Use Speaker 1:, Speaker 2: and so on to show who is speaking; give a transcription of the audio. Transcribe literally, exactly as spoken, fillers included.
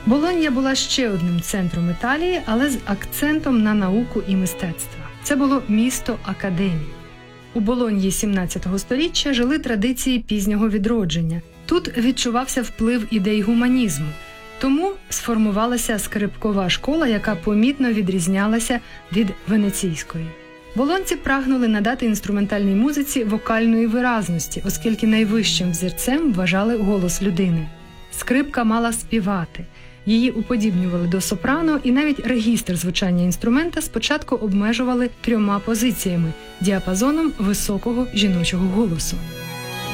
Speaker 1: Болонья була ще одним центром Італії, але з акцентом на науку і мистецтво. Це було місто академій. У Болоньї сімнадцятого століття жили традиції пізнього відродження. Тут відчувався вплив ідей гуманізму. Тому сформувалася скрипкова школа, яка помітно відрізнялася від венеційської. Болонці прагнули надати інструментальній музиці вокальної виразності, оскільки найвищим взірцем вважали голос людини. Скрипка мала співати. Її уподібнювали до сопрано, і навіть регістр звучання інструмента спочатку обмежували трьома позиціями – діапазоном високого жіночого голосу.